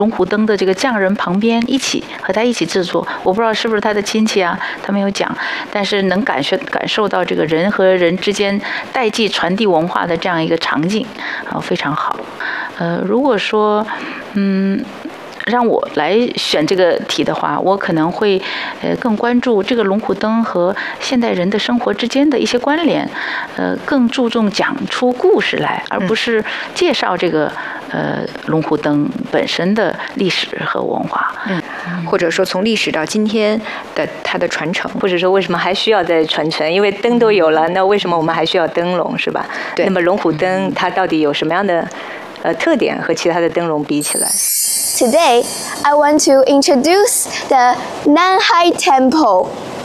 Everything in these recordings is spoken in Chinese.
龙虎灯的这个匠人旁边和他一起制作，我不知道是不是他的亲戚啊，他没有讲，但是能感受到这个人和人之间代际传递文化的这样一个场景非常好。如果说让我来选这个题的话，我可能会更关注这个龙虎灯和现代人的生活之间的一些关联，更注重讲出故事来，而不是介绍这个龙虎灯本身的历史和文化。 或者说从历史到今天的它的传承， 或者说为什么还需要再传承？因为灯都有了，那为什么我们还需要灯笼，是吧？ 对。 那么龙虎灯它到底有什么样的特点和其他的灯笼比起来？ Today, I want to introduce the Nanhai Temple.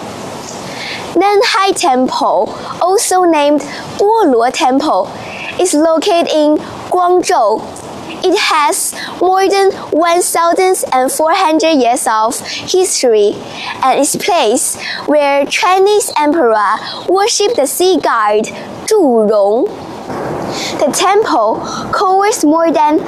Nanhai Temple, also named Guoluo Temple, is located in Guangzhou. It has more than 1,400 years of history and is a place where Chinese emperor worshipped the sea god Zhu Rong. The temple covers more than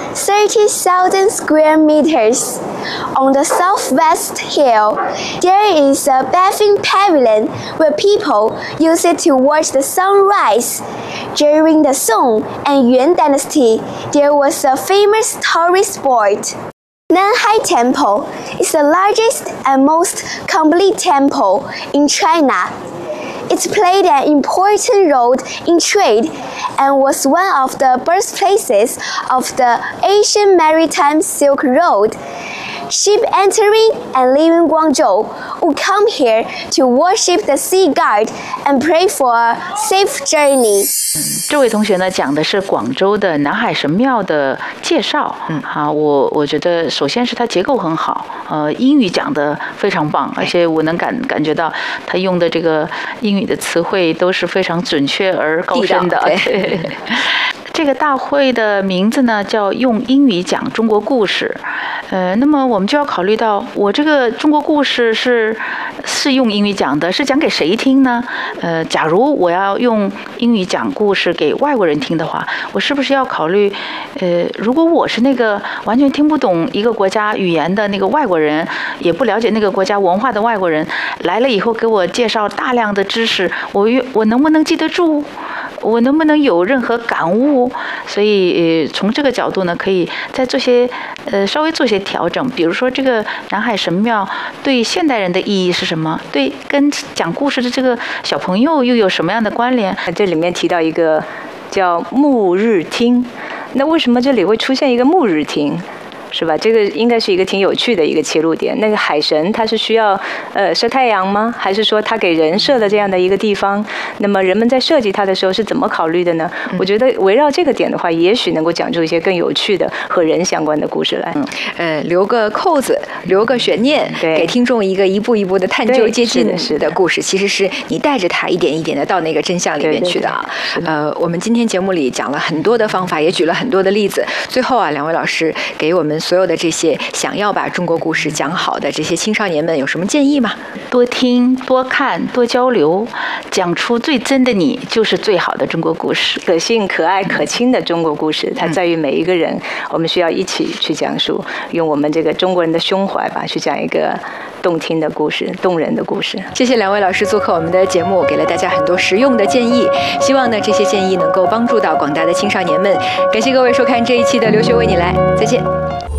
30,000 square meters. On the southwest hill, there is a bathing pavilion where people use it to watch the sunrise. During the Song and Yuan dynasty, there was a famous tourist spot. Nanhai Temple is the largest and most complete temple in China. It played an important role in trade and was one of the birthplaces of the Asian Maritime Silk Road. Ship entering and leaving Guangzhou would come here to worship the sea god and pray for a safe journey. 这位同学呢讲的是广州的南海神庙的介绍。我觉得首先是它结构很好，英语讲的非常棒，而且我能感觉到他用的这个英语的词汇都是非常准确而高深的。对。这个大会的名字呢叫用英语讲中国故事。那么我们就要考虑到，我这个中国故事是用英语讲的，是讲给谁听呢？假如我要用英语讲故事给外国人听的话，我是不是要考虑，如果我是那个完全听不懂一个国家语言的那个外国人，也不了解那个国家文化的外国人，来了以后给我介绍大量的知识，我能不能记得住？我能不能有任何感悟？所以从这个角度呢，可以再稍微做些调整。比如说这个南海神庙对现代人的意义是什么？对跟讲故事的这个小朋友又有什么样的关联？ 这里面提到一个叫暮日厅，那为什么这里会出现一个暮日厅？是吧？这个应该是一个挺有趣的一个切入点。那个海神他是需要晒太阳吗？还是说他给人设的这样的一个地方？那么人们在设计它的时候是怎么考虑的呢？我觉得围绕这个点的话，也许能够讲出一些更有趣的和人相关的故事来。 留个扣子，留个悬念，给听众一步一步的探究接近的故事。其实是你带着他一点一点的到那个真相里面去的啊。我们今天节目里讲了很多的方法，也举了很多的例子。最后啊，两位老师给我们所有的这些想要把中国故事讲好的这些青少年们有什么建议吗？ 多听、多看、多交流，讲出最真的你，就是最好的中国故事。 可信、可爱、可亲的中国故事，它在于每一个人，我们需要一起去讲述，用我们这个中国人的胸怀吧，去讲一个动听的故事、动人的故事。 谢谢两位老师做客我们的节目，给了大家很多实用的建议。希望呢这些建议能够帮助到广大的青少年们。感谢各位收看这一期的留学为你来，再见。